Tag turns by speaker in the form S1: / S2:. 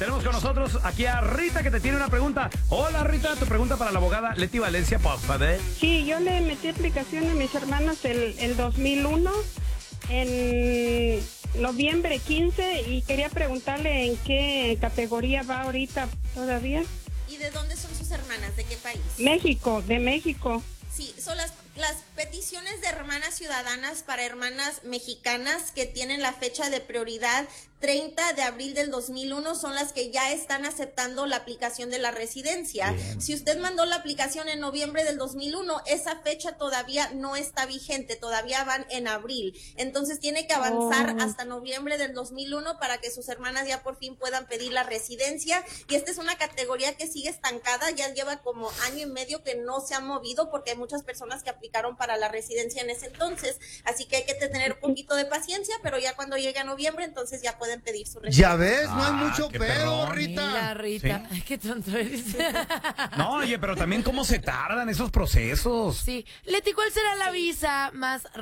S1: Tenemos con nosotros aquí a Rita que te tiene una pregunta. Hola Rita, tu pregunta para la abogada Leti Valencia, por favor.
S2: Sí, yo le metí aplicación a mis hermanas el 2001, en noviembre 15, y quería preguntarle en qué categoría va ahorita todavía.
S3: ¿Y de dónde son sus hermanas? ¿De qué país?
S2: México, de México.
S3: Sí, son las peticiones de hermanas ciudadanas para hermanas mexicanas que tienen la fecha de prioridad 30 de abril del 2001 son las que ya están aceptando la aplicación de la residencia. Bien. Si usted mandó la aplicación en noviembre del 2001, esa fecha todavía no está vigente, todavía van en abril. Entonces tiene que avanzar hasta noviembre del 2001 para que sus hermanas ya por fin puedan pedir la residencia. Y esta es una categoría que sigue estancada, ya lleva como año y medio que no se ha movido porque hay muchas personas que aplicaron para la residencia en ese entonces. Así que hay que tener un poquito de paciencia, pero ya cuando llegue a noviembre, entonces ya pueden pedir su residencia.
S4: Ya ves, no hay mucho
S1: qué
S4: pedo,
S1: perrón.
S4: Rita.
S5: Mira, Rita.
S1: Sí.
S5: Ay, qué tonto eres.
S1: No, oye, pero también cómo se tardan esos procesos.
S5: Sí. Leti, ¿cuál será la visa más